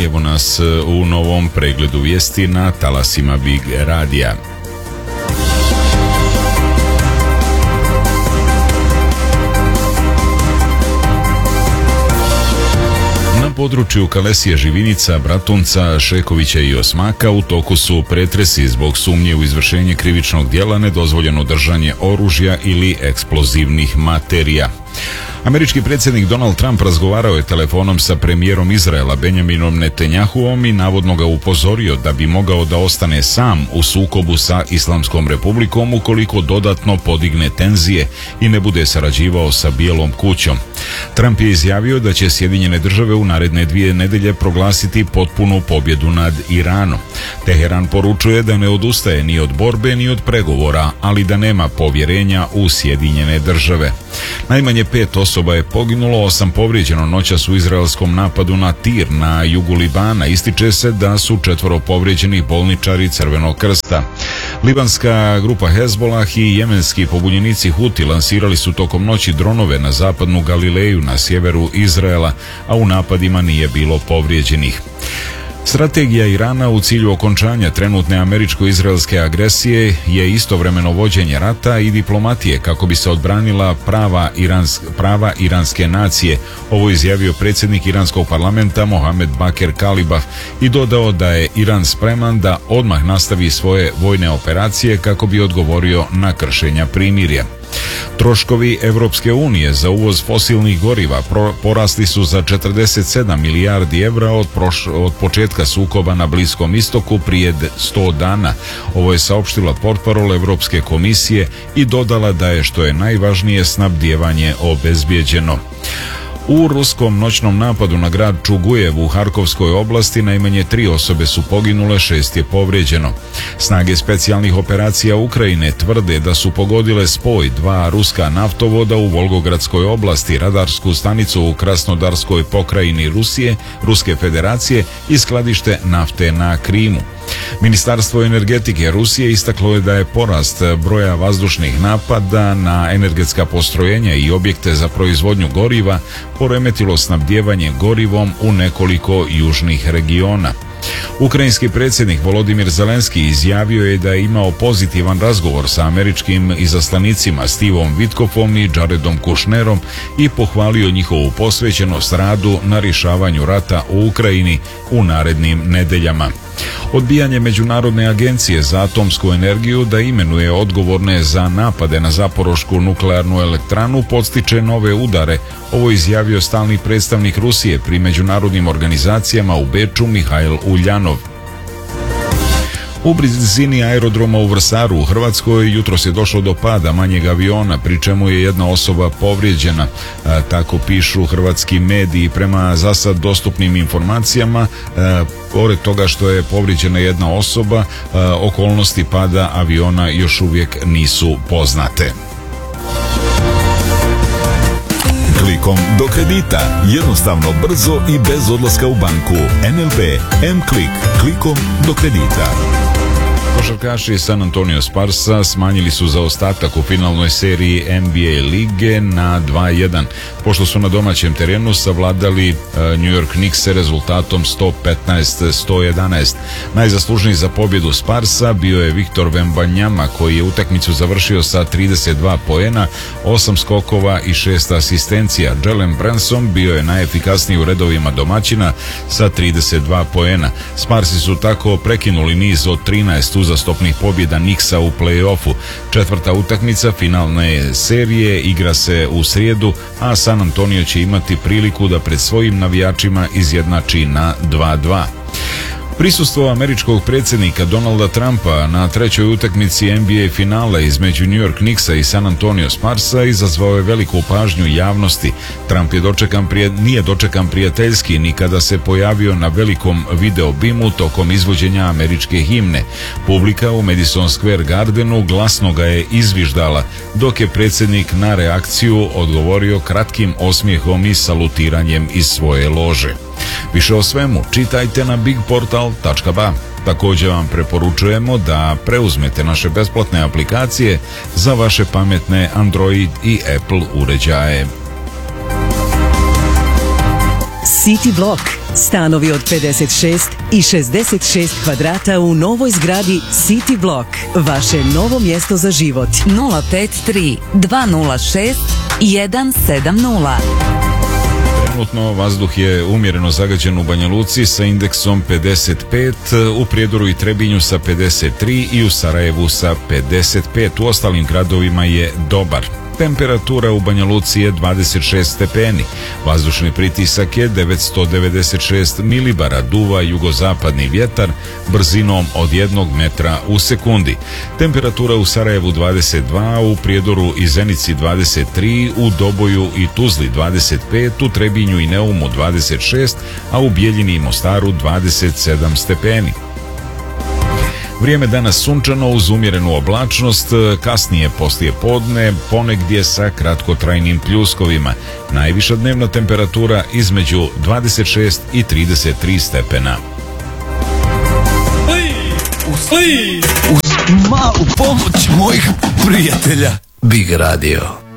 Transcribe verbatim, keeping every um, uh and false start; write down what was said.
Evo nas u novom pregledu vijesti na talasima Big Radija. Na području Kalesije, Živinica, Bratunca, Šekovića i Osmaka u toku su pretresi zbog sumnje u izvršenje krivičnog djela, nedozvoljeno držanje oružja ili eksplozivnih materija. Američki predsjednik Donald Trump razgovarao je telefonom sa premijerom Izraela Benjaminom Netanjahuom i navodno ga upozorio da bi mogao da ostane sam u sukobu sa Islamskom republikom ukoliko dodatno podigne tenzije i ne bude sarađivao sa Bijelom kućom. Trump je izjavio da će Sjedinjene države u naredne dvije nedelje proglasiti potpunu pobjedu nad Iranom. Teheran poručuje da ne odustaje ni od borbe ni od pregovora, ali da nema povjerenja u Sjedinjene države. Najmanje pet osoba je poginulo, osam povrijeđeno noćas u izraelskom napadu na Tir na jugu Libana. Ističe se da su četvoro povrijeđenih bolničari Crvenog krsta. Libanska grupa Hezbolah i jemenski pobunjenici Huti lansirali su tokom noći dronove na zapadnu Galileju na sjeveru Izraela, a u napadima nije bilo povrijeđenih. Strategija Irana u cilju okončanja trenutne američko-izraelske agresije je istovremeno vođenje rata i diplomatije kako bi se odbranila prava, iransk, prava iranske nacije. Ovo izjavio predsjednik iranskog parlamenta Mohamed Baker Kalibaf i dodao da je Iran spreman da odmah nastavi svoje vojne operacije kako bi odgovorio na kršenja primirja. Troškovi Evropske unije za uvoz fosilnih goriva pro, porasli su za četrdeset sedam milijardi evra od, proš, od početka sukoba na Bliskom istoku prije sto dana. Ovo je saopštila portparol Evropske komisije i dodala da je, što je najvažnije, snabdijevanje obezbijeđeno. U ruskom noćnom napadu na grad Čugujev u Harkovskoj oblasti najmanje tri osobe su poginule, šest je povrijeđeno. Snage specijalnih operacija Ukrajine tvrde da su pogodile spoj dva ruska naftovoda u Volgogradskoj oblasti, radarsku stanicu u Krasnodarskoj pokrajini Rusije, Ruske federacije i skladište nafte na Krimu. Ministarstvo energetike Rusije istaklo je da je porast broja vazdušnih napada na energetska postrojenja i objekte za proizvodnju goriva poremetilo snabdijevanje gorivom u nekoliko južnih regiona. Ukrajinski predsjednik Volodimir Zelenski izjavio je da je imao pozitivan razgovor sa američkim izaslanicima Stevom Witkoffom i Jaredom Kushnerom i pohvalio njihovu posvećenost radu na rješavanju rata u Ukrajini u narednim nedeljama. Odbijanje Međunarodne agencije za atomsku energiju da imenuje odgovorne za napade na Zaporošku nuklearnu elektranu podstiče nove udare. Ovo izjavio stalni predstavnik Rusije pri međunarodnim organizacijama u Beču Mihajl Uljanov. U blizini aerodroma u Vrsaru u Hrvatskoj jutros je došlo do pada manjeg aviona, pri čemu je jedna osoba povrijeđena. A, tako pišu hrvatski mediji. Prema zasad dostupnim informacijama, a, pored toga što je povrijeđena jedna osoba, a, okolnosti pada aviona još uvijek nisu poznate. Klikom do kredita. Jednostavno, brzo i bez odlaska u banku. N L B M-Klik. Klikom do kredita. Košarkaši San Antonio Sparsa smanjili su zaostatak u finalnoj seriji N B A lige na dva jedan, pošto su na domaćem terenu savladali New York Knicks rezultatom sto petnaest sto jedanaest. Najzaslužniji za pobjedu Sparsa bio je Victor Wembanyama, koji je utakmicu završio sa trideset dva poena, osam skokova i šest asistencija. Jalen Brunson bio je najefikasniji u redovima domaćina sa trideset dva poena. Sparsi su tako prekinuli niz od trinaest uzastopnih pobjeda Knicksa u play-offu. Četvrta utakmica finalne serije igra se u srijedu, a San Antonio će imati priliku da pred svojim navijačima izjednači na dva dva. Prisustvo američkog predsjednika Donalda Trumpa na trećoj utakmici N B A finala između New York Knicksa i San Antonio Sparsa izazvao je veliku pažnju javnosti. Trump je dočekan prije, nije dočekan prijateljski ni kada se pojavio na velikom video bimu tokom izvođenja američke himne. Publika u Madison Square Gardenu glasno ga je izviždala, dok je predsjednik na reakciju odgovorio kratkim osmijehom i salutiranjem iz svoje lože. Više o svemu čitajte na big portal tačka ba. Također vam preporučujemo da preuzmete naše besplatne aplikacije za vaše pametne Android i Apple uređaje. City Block. Stanovi od pedeset šest i šezdeset šest kvadrata u novoj zgradi City Block. Vaše novo mjesto za život. nula pet tri dva nula šest jedan sedam nula. Trenutno vazduh je umjereno zagađen u Banja Luci sa indeksom pedeset pet, u Prijedoru i Trebinju sa pedeset tri i u Sarajevu sa pedeset pet. U ostalim gradovima je dobar. Temperatura u Banja Luci je dvadeset šest stepeni. Vazdušni pritisak je devetsto devedeset šest milibara. Duva jugozapadni vjetar brzinom od jednog metra u sekundi. Temperatura u Sarajevu dvadeset dva, u Prijedoru i Zenici dvadeset tri, u Doboju i Tuzli dvadeset pet, u Trebinju i Neumu dvadeset šest, a u Bijeljini i Mostaru dvadeset sedam stepeni. Vrijeme danas sunčano uz umjerenu oblačnost, kasnije poslije podne, ponegdje sa kratkotrajnim pljuskovima. Najviša dnevna temperatura između dvadeset šest i trideset tri stepena. Uz malu pomoć mojih prijatelja Big Radio.